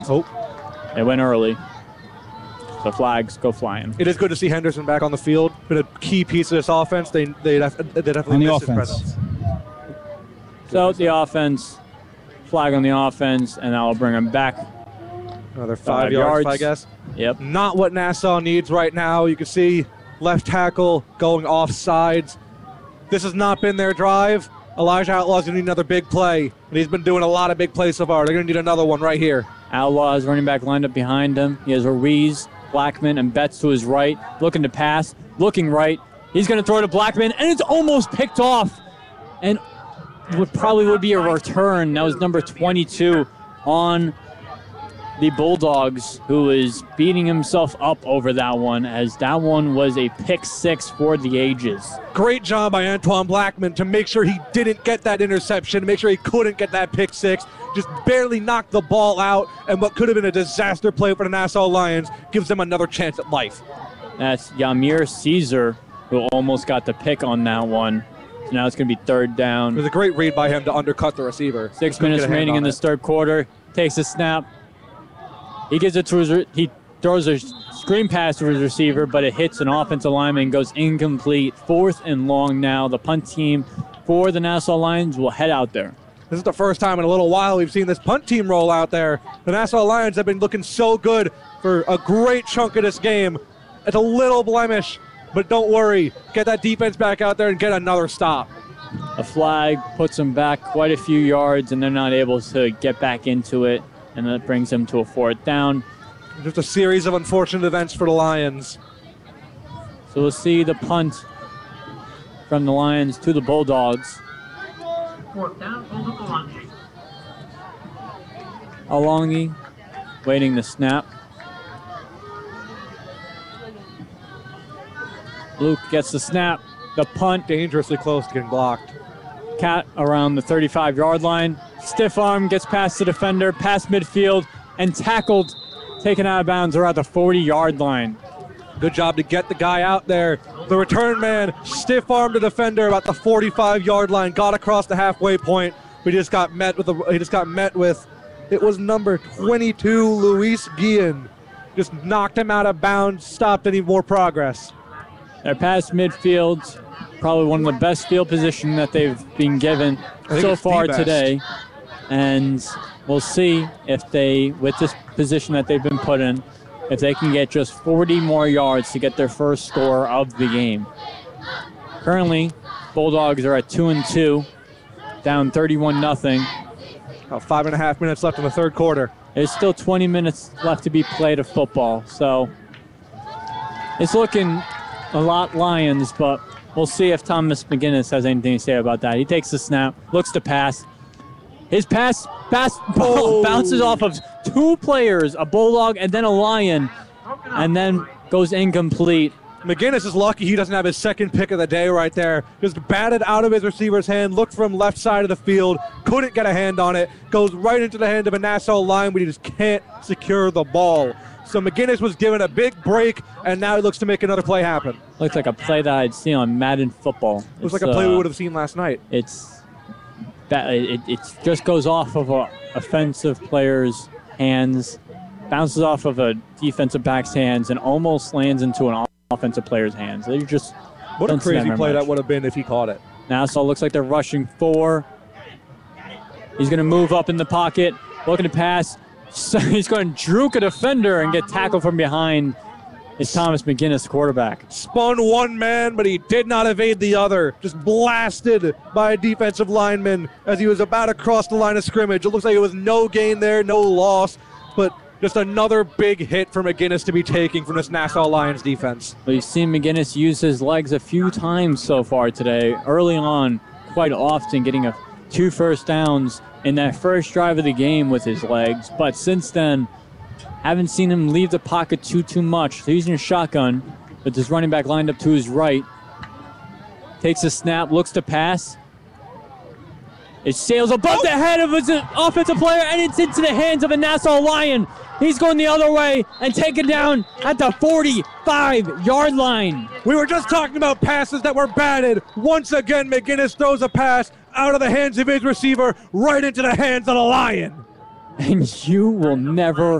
Oh. They went early. The flags go flying. It is good to see Henderson back on the field. Been a key piece of this offense. They definitely missed his presence. So the offense, flag on the offense, and that'll bring them back. Another 5 yards, I guess. Yep. Not what Nassau needs right now. You can see left tackle going off sides. This has not been their drive. Elijah Outlaw's going to need another big play, and he's been doing a lot of big plays so far. They're going to need another one right here. Outlaw's running back lined up behind him. He has Ruiz, Blackman, and Betts to his right, looking to pass, looking right. He's going to throw to Blackman, and it's almost picked off. And probably would be a return. That was number 22 on the Bulldogs, who is beating himself up over that one, as that one was a pick six for the ages. Great job by Antoine Blackman to make sure he didn't get that interception, to make sure he couldn't get that pick six. Just barely knocked the ball out, and what could have been a disaster play for the Nassau Lions gives them another chance at life. That's Yamir Caesar, who almost got the pick on that one. So now it's going to be third down. It was a great read by him to undercut the receiver. 6 minutes remaining in this third quarter. Takes a snap. He gives it to he throws a screen pass to his receiver, but it hits an offensive lineman and goes incomplete. 4th and long now. The punt team for the Nassau Lions will head out there. This is the first time in a little while we've seen this punt team roll out there. The Nassau Lions have been looking so good for a great chunk of this game. It's a little blemish, but don't worry. Get that defense back out there and get another stop. A flag puts them back quite a few yards, and they're not able to get back into it, and that brings them to a 4th down. Just a series of unfortunate events for the Lions. So we'll see the punt from the Lions to the Bulldogs. 4th down, Bulldog. Alongi waiting the snap. Luke gets the snap. The punt. Dangerously close to getting blocked. Cat around the 35-yard line. Stiff arm gets past the defender, past midfield, and tackled, taken out of bounds around the 40-yard line. Good job to get the guy out there. The return man stiff-armed the defender about the 45-yard line, got across the halfway point, but he just got met with it was number 22, Luis Guillen. Just knocked him out of bounds, stopped any more progress. They're past midfield, probably one of the best field position that they've been given so far today. And we'll see if they, with this position that they've been put in, if they can get just 40 more yards to get their first score of the game. Currently, Bulldogs are at 2-2, down 31-0. About 5.5 minutes left in the third quarter. There's still 20 minutes left to be played of football, so it's looking a lot Lions, but we'll see if Thomas McGinnis has anything to say about that. He takes the snap, looks to pass. His pass ball bounces off of two players, a Bulldog and then a Lion, and then goes incomplete. McGinnis is lucky he doesn't have his second pick of the day right there. Just batted out of his receiver's hand, looked from left side of the field, couldn't get a hand on it, goes right into the hand of a Nassau Lion, but he just can't secure the ball. So McGinnis was given a big break, and now he looks to make another play happen. Looks like a play that I'd seen on Madden Football. Looks like a play we would have seen last night. It just goes off of an offensive player's hands, bounces off of a defensive back's hands, and almost lands into an offensive player's hands. They just what a crazy play that would have been if he caught it. Nassau looks like they're rushing 4. He's going to move up in the pocket, looking to pass. So he's going to juke a defender and get tackled from behind. It's Thomas McGinnis, quarterback. Spun one man, but he did not evade the other. Just blasted by a defensive lineman as he was about to cross the line of scrimmage. It looks like it was no gain there, no loss, but just another big hit for McGinnis to be taking from this Nassau Lions defense. We've seen McGinnis use his legs a few times so far today. Early on, quite often, getting 2 first downs in that first drive of the game with his legs. But since then, haven't seen him leave the pocket too much. So he's using a shotgun with his running back lined up to his right. Takes a snap, looks to pass. It sails above the head of his offensive player, and it's into the hands of a Nassau Lion. He's going the other way and taken down at the 45-yard line. We were just talking about passes that were batted. Once again, McGinnis throws a pass out of the hands of his receiver right into the hands of the Lion. and you will never